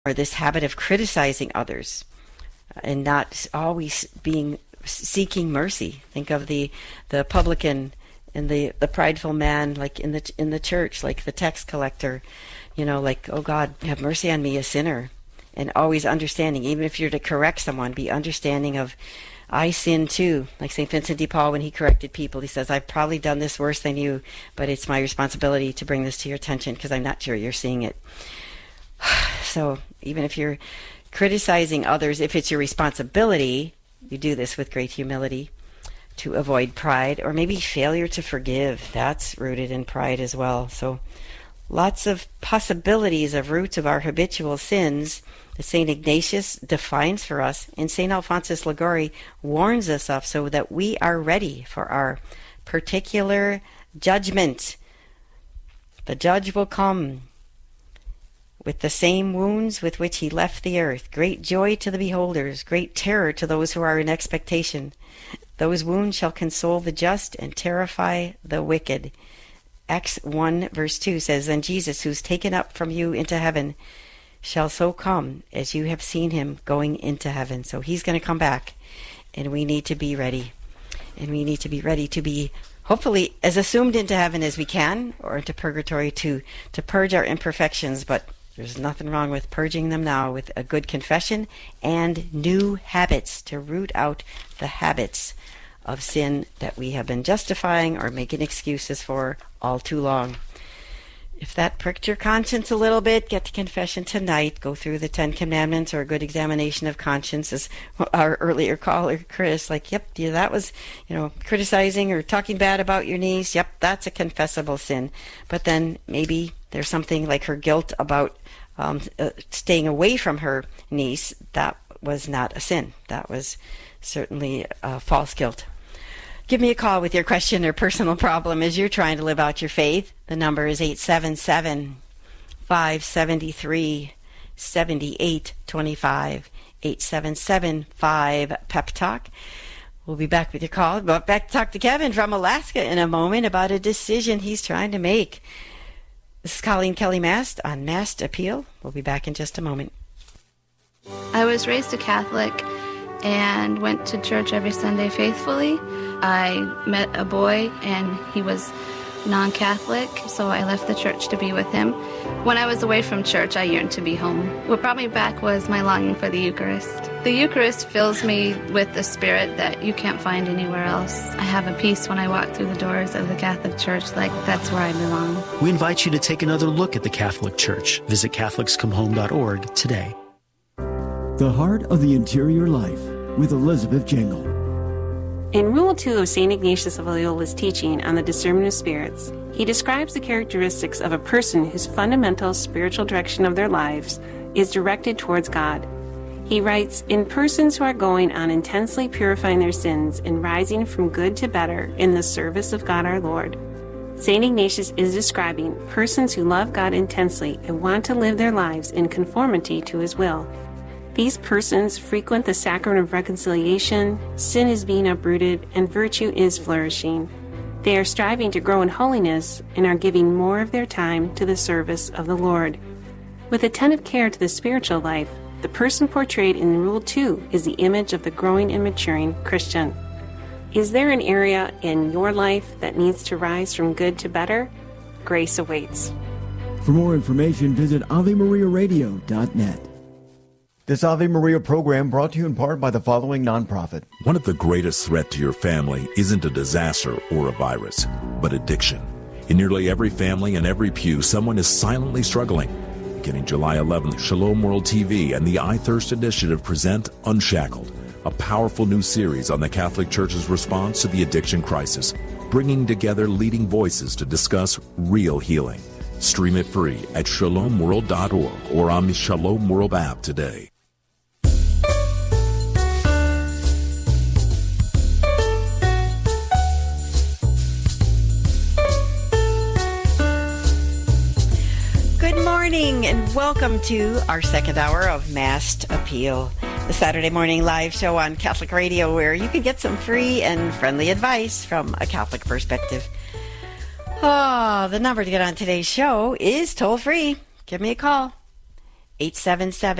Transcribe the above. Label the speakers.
Speaker 1: or this habit of criticizing others and not always seeking mercy. Think of the publican and the prideful man, like in the church, like the tax collector, like, oh God, have mercy on me, a sinner. And always understanding, even if you're to correct someone, be understanding of, I sin too. Like St. Vincent de Paul, when he corrected people, he says, I've probably done this worse than you, but it's my responsibility to bring this to your attention because I'm not sure you're seeing it. So even if you're criticizing others, if it's your responsibility, you do this with great humility to avoid pride, or maybe failure to forgive. That's rooted in pride as well. So lots of possibilities of roots of our habitual sins that St. Ignatius defines for us, and St. Alphonsus Liguori warns us of, so that we are ready for our particular judgment. The judge will come with the same wounds with which he left the earth. Great joy to the beholders, great terror to those who are in expectation. Those wounds shall console the just and terrify the wicked. Acts 1 verse 2 says, Then Jesus, who's taken up from you into heaven, shall so come as you have seen him going into heaven. So he's going to come back, and we need to be ready. And we need to be ready to be hopefully as assumed into heaven as we can, or into purgatory to purge our imperfections. But there's nothing wrong with purging them now with a good confession and new habits to root out the habits of sin that we have been justifying or making excuses for all too long. If that pricked your conscience a little bit, get to confession tonight. Go through the 10 Commandments or a good examination of conscience, as our earlier caller, Chris, like, yep, yeah, that was, criticizing or talking bad about your niece. Yep, that's a confessable sin. But then maybe there's something like her guilt about staying away from her niece. That was not a sin. That was certainly false guilt. Give me a call with your question or personal problem as you're trying to live out your faith. The number is 877-573-7825, 877-5-PEP-TALK. We'll be back with your call. But back to talk to Kevin from Alaska in a moment about a decision he's trying to make. This is Colleen Kelly Mast on Mast Appeal. We'll be back in just a moment.
Speaker 2: I was raised a Catholic and went to church every Sunday faithfully. I met a boy and he was non-Catholic, so I left the church to be with him. When I was away from church, I yearned to be home. What brought me back was my longing for the Eucharist. The Eucharist fills me with the spirit that you can't find anywhere else. I have a peace when I walk through the doors of the Catholic Church, like that's where I belong.
Speaker 3: We invite you to take another look at the Catholic Church. Visit CatholicsComeHome.org today.
Speaker 4: The Heart of the Interior Life with Elizabeth Jangle.
Speaker 5: In Rule 2 of St. Ignatius of Loyola's teaching on the discernment of spirits, he describes the characteristics of a person whose fundamental spiritual direction of their lives is directed towards God. He writes, in persons who are going on intensely purifying their sins and rising from good to better in the service of God our Lord. St. Ignatius is describing persons who love God intensely and want to live their lives in conformity to his will. These persons frequent the sacrament of reconciliation, sin is being uprooted, and virtue is flourishing. They are striving to grow in holiness and are giving more of their time to the service of the Lord. With attentive care to the spiritual life, the person portrayed in Rule 2 is the image of the growing and maturing Christian. Is there an area in your life that needs to rise from good to better? Grace awaits.
Speaker 4: For more information, visit AveMariaRadio.net.
Speaker 6: This Ave Maria program brought to you in part by the following nonprofit.
Speaker 7: One of the greatest threats to your family isn't a disaster or a virus, but addiction. In nearly every family and every pew, someone is silently struggling. Beginning July 11th, Shalom World TV and the I Thirst Initiative present Unshackled, a powerful new series on the Catholic Church's response to the addiction crisis, bringing together leading voices to discuss real healing. Stream it free at shalomworld.org or on the Shalom World app today.
Speaker 1: Good morning and welcome to our second hour of Mast Appeal, the Saturday morning live show on Catholic Radio where you can get some free and friendly advice from a Catholic perspective. The number to get on today's show is toll free. Give me a call. 877